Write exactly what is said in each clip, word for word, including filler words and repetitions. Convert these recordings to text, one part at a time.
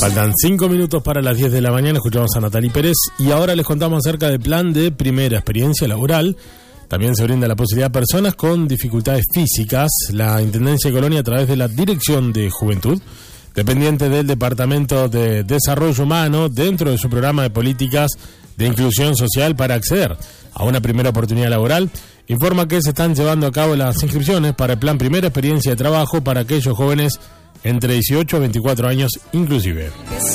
Faltan cinco minutos para las diez de la mañana, escuchamos a Natalie Pérez y ahora les contamos acerca del plan de primera experiencia laboral. También se brinda la posibilidad a personas con dificultades físicas. La Intendencia de Colonia, a través de la Dirección de Juventud, dependiente del Departamento de Desarrollo Humano, dentro de su programa de políticas de inclusión social para acceder a una primera oportunidad laboral, informa que se están llevando a cabo las inscripciones para el plan Primera Experiencia de Trabajo para aquellos jóvenes entre dieciocho a veinticuatro años inclusive.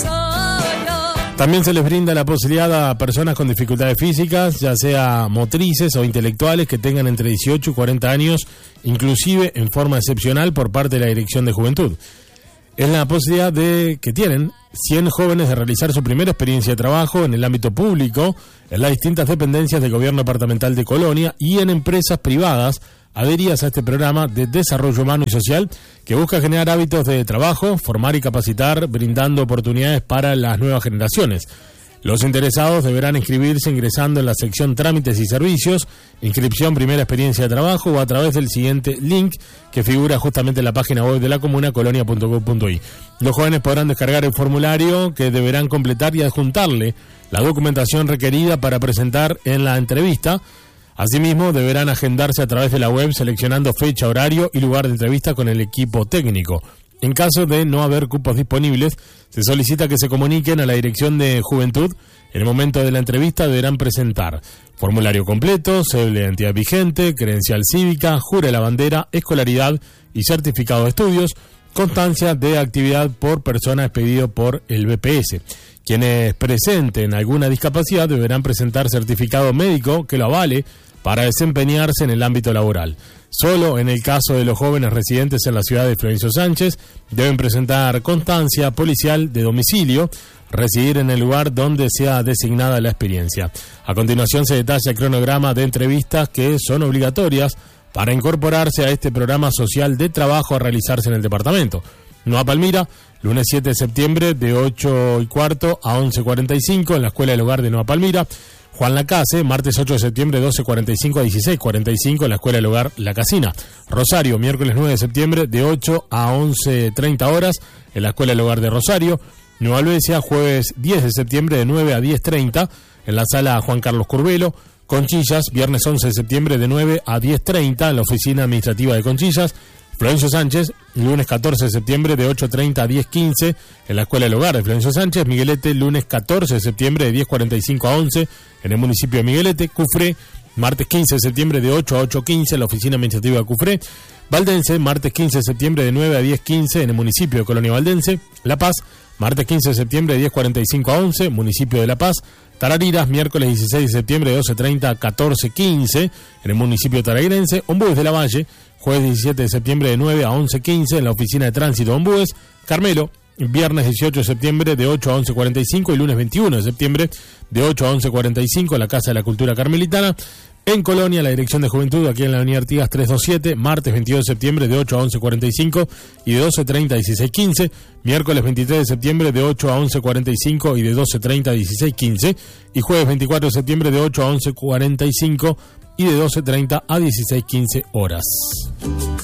También se les brinda la posibilidad a personas con dificultades físicas, ya sea motrices o intelectuales, que tengan entre dieciocho y cuarenta años, inclusive en forma excepcional por parte de la Dirección de Juventud. Es la posibilidad de que tienen cien jóvenes de realizar su primera experiencia de trabajo en el ámbito público, en las distintas dependencias del Gobierno Departamental de Colonia y en empresas privadas adheridas a este programa de desarrollo humano y social que busca generar hábitos de trabajo, formar y capacitar, brindando oportunidades para las nuevas generaciones. Los interesados deberán inscribirse ingresando en la sección Trámites y Servicios, Inscripción Primera Experiencia de Trabajo, o a través del siguiente link que figura justamente en la página web de la comuna, colonia punto gov punto i. Los jóvenes podrán descargar el formulario que deberán completar y adjuntarle la documentación requerida para presentar en la entrevista. Asimismo, deberán agendarse a través de la web seleccionando fecha, horario y lugar de entrevista con el equipo técnico. En caso de no haber cupos disponibles, se solicita que se comuniquen a la Dirección de Juventud. En el momento de la entrevista deberán presentar formulario completo, cédula de identidad vigente, credencial cívica, jura de la bandera, escolaridad y certificado de estudios, constancia de actividad por persona expedido por el B P S. Quienes presenten alguna discapacidad deberán presentar certificado médico que lo avale para desempeñarse en el ámbito laboral. Solo en el caso de los jóvenes residentes en la ciudad de Florencio Sánchez deben presentar constancia policial de domicilio, residir en el lugar donde sea designada la experiencia. A continuación se detalla el cronograma de entrevistas que son obligatorias para incorporarse a este programa social de trabajo a realizarse en el departamento. Nueva Palmira, lunes siete de septiembre de ocho y cuarto a once cuarenta y cinco en la Escuela del Hogar de Nueva Palmira. Juan Lacase, martes ocho de septiembre de doce cuarenta y cinco a dieciséis cuarenta y cinco en la Escuela del Hogar La Casina. Rosario, miércoles nueve de septiembre de ocho a once treinta horas en la Escuela del Hogar de Rosario. Nueva Albesia, jueves diez de septiembre de nueve a diez treinta en la Sala Juan Carlos Curvelo. Conchillas, viernes once de septiembre de nueve a diez treinta en la Oficina Administrativa de Conchillas. Florencio Sánchez, lunes catorce de septiembre de ocho treinta a diez quince en la Escuela del Hogar de Florencio Sánchez. Miguelete, lunes catorce de septiembre de diez cuarenta y cinco a once en el municipio de Miguelete. Cufré, martes quince de septiembre de ocho a ocho quince en la Oficina Administrativa de Cufré. Valdense, martes quince de septiembre de nueve a diez quince en el municipio de Colonia Valdense. La Paz, martes quince de septiembre de diez cuarenta y cinco a once, municipio de La Paz. Tarariras, miércoles dieciséis de septiembre de doce treinta a catorce quince en el municipio tararirense. Ombúes de la Valle, jueves diecisiete de septiembre de nueve a once quince en la Oficina de Tránsito de Ombúes. Carmelo, viernes dieciocho de septiembre de ocho a once cuarenta y cinco y lunes veintiuno de septiembre de ocho a once cuarenta y cinco en la Casa de la Cultura Carmelitana. En Colonia, la Dirección de Juventud, aquí en la Avenida Artigas trescientos veintisiete, martes veintidós de septiembre de ocho a once cuarenta y cinco y de doce treinta a dieciséis quince, miércoles veintitrés de septiembre de ocho a once cuarenta y cinco y de doce treinta a dieciséis quince, y jueves veinticuatro de septiembre de ocho a once cuarenta y cinco y de doce treinta a dieciséis quince horas.